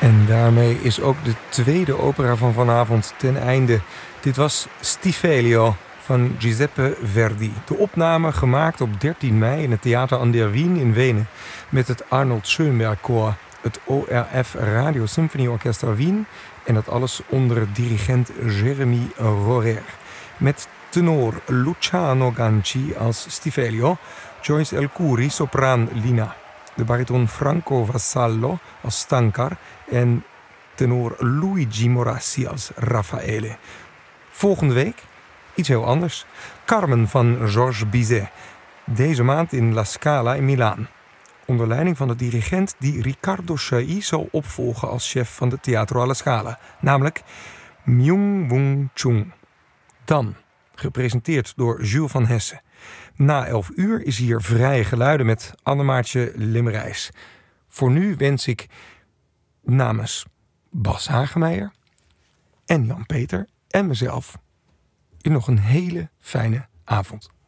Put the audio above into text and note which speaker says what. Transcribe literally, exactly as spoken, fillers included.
Speaker 1: En daarmee is ook de tweede opera van vanavond ten einde. Dit was Stifelio van Giuseppe Verdi. De opname gemaakt op dertien mei in het Theater an der Wien in Wenen met het Arnold Schoenberg Koor, het O R F Radio Symphony Orchestra Wien en dat alles onder dirigent Jeremy Rohrer. Met tenor Luciano Ganci als Stifelio, Joyce El Khoury sopraan Lina, de bariton Franco Vassallo als Stankar en tenor Luigi Morassi als Raffaele. Volgende week iets heel anders. Carmen van Georges Bizet. Deze maand in La Scala in Milaan. Onder leiding van de dirigent die Riccardo Chailly zal opvolgen als chef van de Teatro alla Scala. Namelijk Myung-Whun Chung. Dan, gepresenteerd door Jules van Hessen. Na elf uur is hier Vrije Geluiden met Annemaartje Limmerijs. Voor nu wens ik namens Bas Hagemeijer en Jan Peter en mezelf u nog een hele fijne avond.